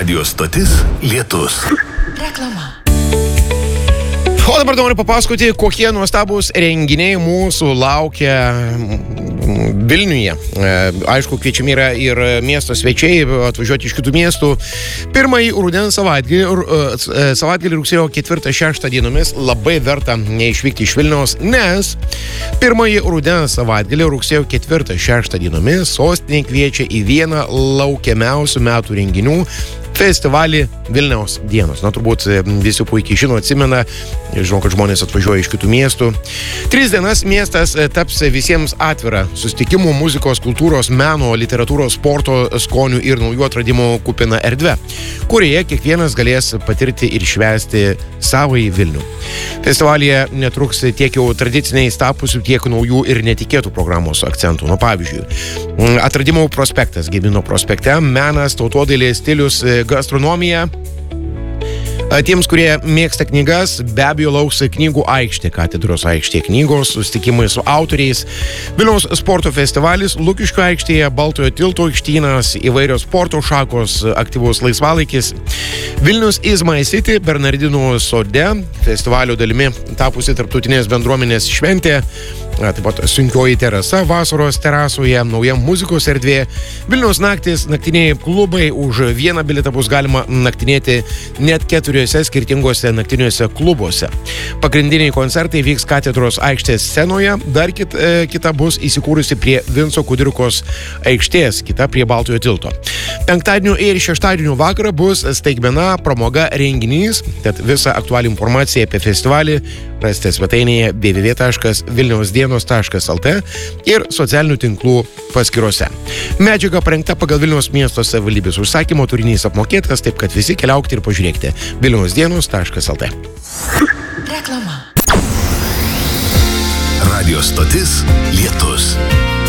Radio stotis Lietus. Reklama. O dabar noriu papasakoti, kokie nuostabus renginiai mūsų laukia Vilniuje. Aišku, kviečiami yra ir miesto svečiai atvažiuoti iš kitų miestų. Pirmąjį rudens savaitgalį rugsėjo 4-6 dienomis labai verta neišvykti iš Vilniaus, nes pirmąjį rudens savaitgalį rugsėjo 4-6 dienomis sostinė kviečia į vieną laukiamiausių metų renginių festivalį Vilniaus dienos. Na, turbūt visi puikiai žino, atsimena, žinau, kad žmonės atvažiuoja iš kitų miestų. 3 dienas miestas taps visiems atvira susitikimų, muzikos, kultūros, meno, literatūros, sporto, skonių ir naujų atradimų kupina erdvė, kurioje kiekvienas galės patirti ir švęsti savąjį Vilnių. Festivalyje netruks tiek jau tradiciniais tapusių, tiek naujų ir netikėtų programos akcentų. Nu, pavyzdžiui, atradimų prospektas Gedimino prospekte, menas, tautodailės stilius, gastronomija. Tiems, kurie mėgsta knygas, be abejo lauks knygų aikštė, katedros aikštė, knygos, susitikimai su autoriais, Vilniaus sporto festivalis, Lukiškių aikštėje, Baltojo tilto aikštynas, įvairios sporto šakos, aktyvus laisvalaikis, Vilnius is my city, Bernardinų sode, festivalio dalimi tapusi tarptautinės bendruomenės šventė, taip pat sunkioji terasa vasaros terasoje, nauja muzikos erdvė, Vilniaus naktis, naktiniai klubai, už vieną bilietą bus galima naktinėti net 4 skirtingose naktiniuose klubuose. Pagrindiniai koncertai vyks katedros aikštės scenoje, dar kita bus įsikūrusi prie Vinco Kudirkos aikštės, kita prie Baltojo tilto. Penktadienio ir šeštadienio vakarą bus staigmena pramoga renginys, tad visą aktualią informaciją apie festivalį rasite svetainėje www.vilniausdienos.lt ir socialinių tinklų paskyrose. Medžiaga parengta pagal Vilniaus miesto savivaldybės užsakymo, turinys apmokėtas, taip kad visi keliaukite ir pažiūrėkite vilniausdienos.lt. Reklama. Radio stotis Lietus.